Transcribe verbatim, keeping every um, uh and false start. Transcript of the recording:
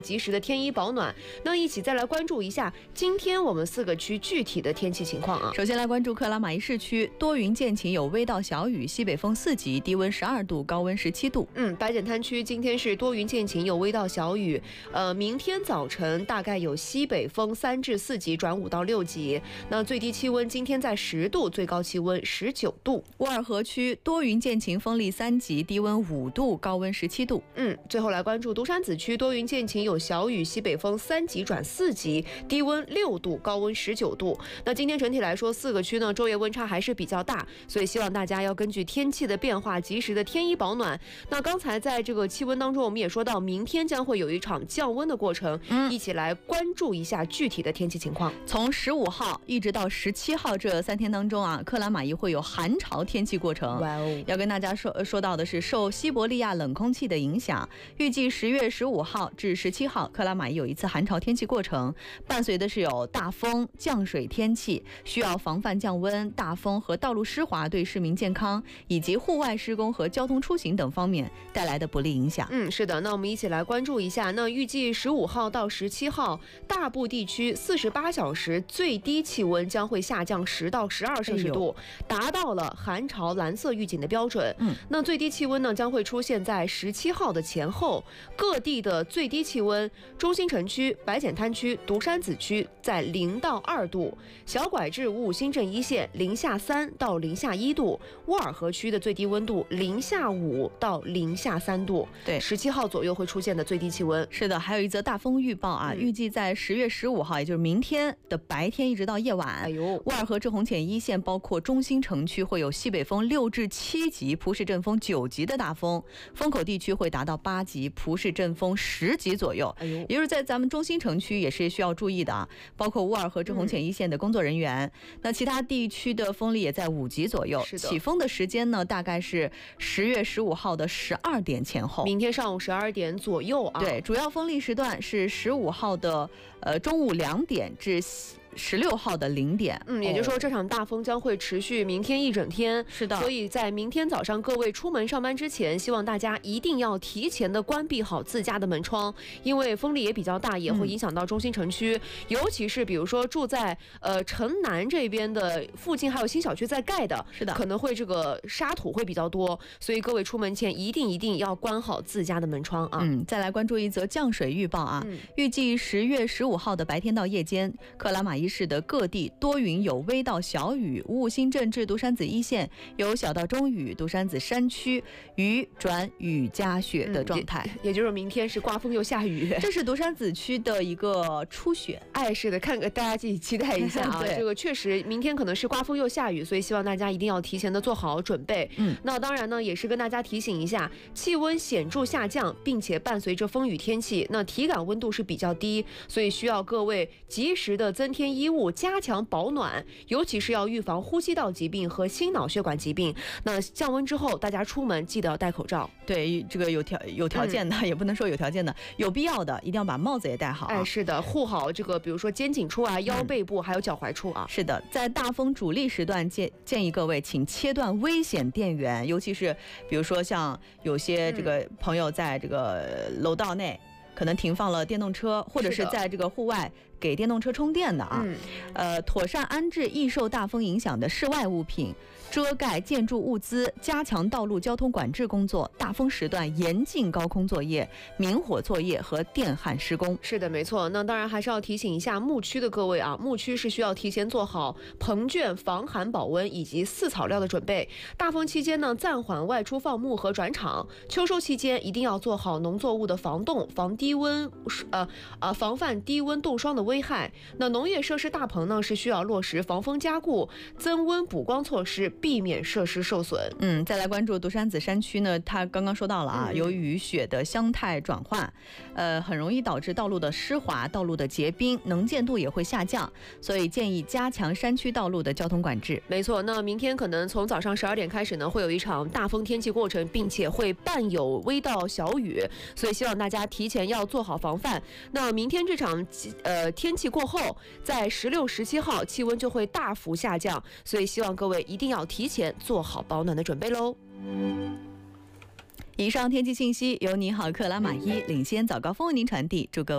及时的添衣保暖。那一起再来关注一下今天我们四个区具体的天气情况啊。 首先来关注克拉玛依市区，多云见晴，有微到小雨，西北风四级，低温十二度，高温十七度。 嗯，白碱滩区今天是多云见晴，有微到小雨。呃，明天早晨大概有西北风三至四级转五到六级。那最低气温今天在十度，最高气温十九度。 乌尔河区多云见晴，风力三级，低温五度，高温十七度。 嗯，最后来关注独山子区，多云见晴，有小雨，西北风三级转四级，低温六度，高温十九度。那今天整体来说，四个区呢昼夜温差还是比较大，所以希望大家要根据天气的变化，及时的添衣保暖。那刚才在这个气温当中，我们也说到，明天将会有一场降温的过程，嗯、一起来关注一下具体的天气情况。 从十五号一直到十七号这三天当中啊，克拉玛依会有寒潮天气过程。 哇哦！ 要跟大家说说到的是，受西伯利亚冷空气的影响，预计十月十五号至十七号，克拉玛依有一次寒潮天气过程，伴随的是有大风、降水天气，需要防范降温、大风和道路湿滑对市民健康以及户外施工和交通出行等方面带来的不利影响。 嗯，是的，那我们一起来关注一下。那预计十五号到十七号，大部地区四十八小时最低气温将会下降十到十二摄氏度，哎、达到了寒潮蓝色预警的标准。嗯，那最低气温呢将会出现在十七号的前后，各地的最低气温，中心城区、白碱滩区、独山子区在零到二度，小拐至五五新镇一线零下三到零下一度，沃尔河区的最低温度零下五到零下三度。 对， 十七号左右会出现的最低气温。 是的，还有一则大风预报啊，嗯、预计在十月十五号，也就是明天的白天一直到夜晚，哎呦，沃尔河至红浅一线包括中心城区会有西北风六至七级，蒲氏阵风九级的大风，风口地区会达到八级，蒲氏阵风十级左右。哎呦，也就是在咱们中心城区也是需要注意的啊，包括沃尔河至红浅一线的工作人员。嗯、那其他地区的风力也在五级左右。是的，起风的时间呢，大概是十月十五号的十二点前后， 明天上午十二点左右啊。 对，主要风力时段是十五号的呃中午两点至十六号的零点。 嗯，也就是说这场大风将会持续明天一整天。 是的， 所以在明天早上各位出门上班之前，希望大家一定要提前的关闭好自家的门窗，因为风力也比较大，也会影响到中心城区，嗯、尤其是比如说住在呃城南这边的附近，还有新小区在盖的， 是的， 可能会这个沙土会比较多，所以各位出门前一定一定要关好自家的门窗啊。 嗯，再来关注一则降水预报啊，嗯、预计十月十五号的白天到夜间，克拉玛依市的各地多云有微到小雨，五五新镇至独山子一线有小到中雨，独山子山区雨转雨夹雪的状态。 嗯、也, 也就是明天是刮风又下雨， 这是独山子区的一个初雪。 哎，是的，看个大家自己期待一下啊。这个确实明天可能是刮风又下雨，所以希望大家一定要提前的做好准备。嗯，那当然呢，也是跟大家提醒一下，气温显著下降，并且伴随着风雨天气，那体感温度是比较低，所以需要各位及时的增添衣物，加强保暖，尤其是要预防呼吸道疾病和心脑血管疾病。那降温之后，大家出门记得要戴口罩。 对，这个有条有条件的、嗯，也不能说有条件的，有必要的一定要把帽子也戴好。 哎，是的，护好这个，比如说肩颈处啊、腰背部，还有脚踝处啊。 是的，在大风主力时段建建议各位请切断危险电源，尤其是比如说像有些这个朋友在这个楼道内。可能停放了电动车，或者是在这个户外给电动车充电的啊，嗯、呃，妥善安置易受大风影响的室外物品，遮盖建筑物资，加强道路交通管制工作。大风时段严禁高空作业、明火作业和电焊施工。 是的，没错。那当然还是要提醒一下牧区的各位啊，牧区是需要提前做好棚圈、防寒保温以及饲草料的准备。大风期间呢，暂缓外出放牧和转场。秋收期间一定要做好农作物的防冻、防低温，呃呃，防范低温冻霜的危害。那农业设施大棚呢，是需要落实防风加固、增温补光措施，避免设施受损。 嗯，再来关注独山子山区呢，它刚刚说到了啊，嗯、由于雪的相态转换，呃，很容易导致道路的湿滑、道路的结冰，能见度也会下降，所以建议加强山区道路的交通管制。 没错，那明天可能从早上十二点开始呢，会有一场大风天气过程，并且会伴有微到小雨，所以希望大家提前要做好防范。那明天这场呃天气过后，在十六、十七号气温就会大幅下降，所以希望各位一定要提前做好保暖的准备喽。 以上天气信息由你好克拉玛依领先早高峰为您传递，祝各位